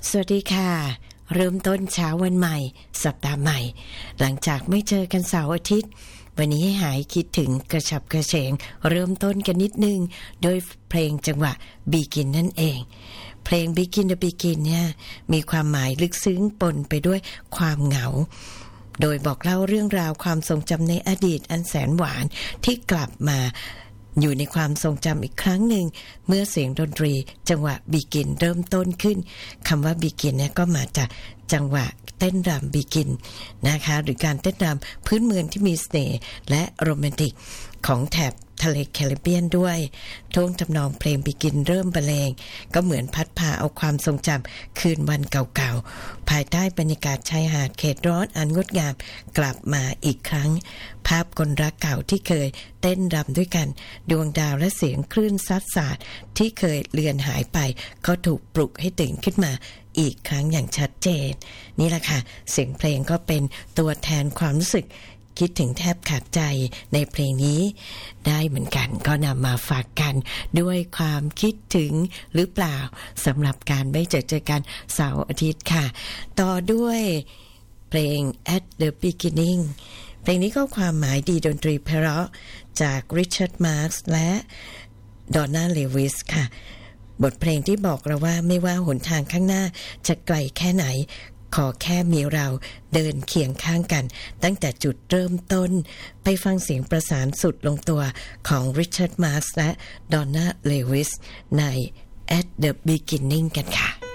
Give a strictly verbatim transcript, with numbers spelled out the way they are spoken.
สวัสดีค่ะเริ่มต้นเช้าวันใหม่สัปดาห์ใหม่หลังจากไม่เจอกันเสาร์อาทิตย์วันนี้ให้หายคิดถึงกระฉับกระเฉงเริ่มต้นกันนิดนึงโดยเพลงจังหวะ Begin นั่นเองเพลง Begin the Begin เนี่ยมีความหมายลึกซึ้งปนไปด้วยความเหงาโดยบอกเล่าเรื่องราวความทรงจำในอดีตอันแสนหวานที่กลับมาอยู่ในความทรงจำอีกครั้งหนึ่งเมื่อเสียงดนตรีจังหวะ Begin เริ่มต้นขึ้นคำว่า Begin เนี่ยก็มาจากจังหวะเต้นรำ Begin นะคะหรือการเต้นรำพื้นเมืองที่มีเสน่ห์และโรแมนติกของแถบทะเลแคริบเบียนด้วยท่วงทำนองเพลง Begin เริ่มบรรเลงก็เหมือนพัดพาเอาความทรงจำคืนวันเก่าๆภายใต้บรรยากาศชายหาดเขตร้อนอันงดงามกลับมาอีกครั้งภาพคนรักเก่าที่เคยเต้นรำด้วยกันดวงดาวและเสียงคลื่นซัดสาดที่เคยเลือนหายไปก็ถูกปลุกให้ตื่นขึ้นมาอีกครั้งอย่างชัดเจนนี่แหละค่ะเสียงเพลงก็เป็นตัวแทนความรู้สึกคิดถึงแทบขาดใจในเพลงนี้ได้เหมือนกันก็นำมาฝากกันด้วยความคิดถึงหรือเปล่าสำหรับการไม่เจอเจอกันเสาร์อาทิตย์ค่ะต่อด้วยเพลง At the Beginning เพลงนี้ก็ความหมายดีดนตรีเพราะจากริชาร์ดมาร์กซ์และดอนน่าเลวิสค่ะบทเพลงที่บอกเราว่าไม่ว่าหนทางข้างหน้าจะไกลแค่ไหนขอแค่มีเราเดินเคียงข้างกันตั้งแต่จุดเริ่มต้นไปฟังเสียงประสานสุดลงตัวของริชาร์ดมาร์กซ์และดอนน่าเลวิสใน At the Beginning กันค่ะ